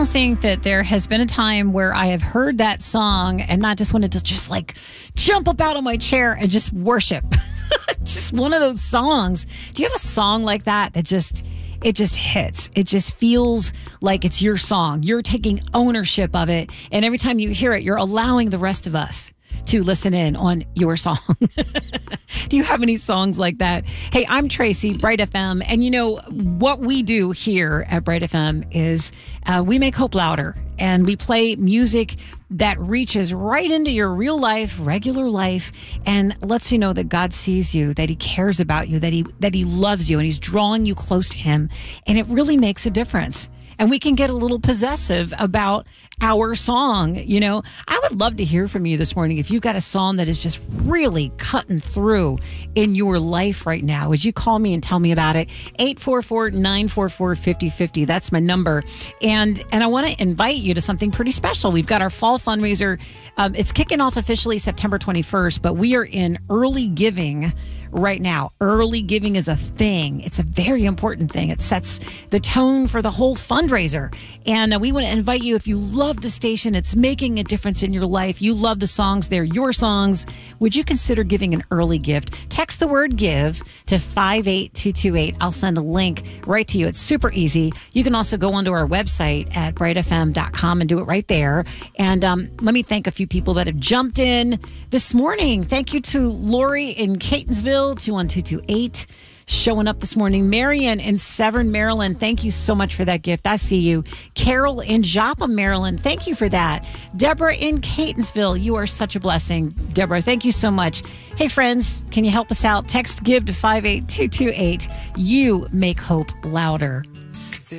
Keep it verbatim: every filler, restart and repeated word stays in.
think that there has been a time where I have heard that song and not just wanted to just like jump up out of my chair and just worship. Just one of those songs. Do you have a song like that that just, it just hits? It just feels like it's your song. You're taking ownership of it. And every time you hear it, you're allowing the rest of us to listen in on your song. Do you have any songs like that? Hey, I'm Tracy, Bright F M. And you know, what we do here at Bright F M is uh, we make hope louder. And we play music that reaches right into your real life, regular life, and lets you know that God sees you, that he cares about you, that he that he loves you, and he's drawing you close to him. And it really makes a difference. And we can get a little possessive about our song. You know, I would love to hear from you this morning. If you've got a song that is just really cutting through in your life right now, would you call me and tell me about it? eight four four, nine four four, five oh five oh. That's my number. And and I want to invite you to something pretty special. We've got our fall fundraiser. Um, it's kicking off officially September twenty-first, but we are in early giving right now. Early giving is a thing. It's a very important thing. It sets the tone for the whole fundraiser. And uh, we want to invite you, if you love the station, it's making a difference in your life, you love the songs, they're your songs, would you consider giving an early gift? Text the word give to five eight two two eight. I'll send a link right to you. It's super easy. You can also go onto our website at bright f m dot com and do it right there. And um, let me thank a few people that have jumped in this morning. Thank you to Lori in Catonsville, two one two two eight, showing up this morning. Marion in Severn, Maryland, thank you so much for that gift. I see you. Carol in Joppa, Maryland, thank you for that. Deborah in Catonsville, you are such a blessing. Deborah, thank you so much. Hey, friends, can you help us out? Text give to five eight two two eight. You make hope louder.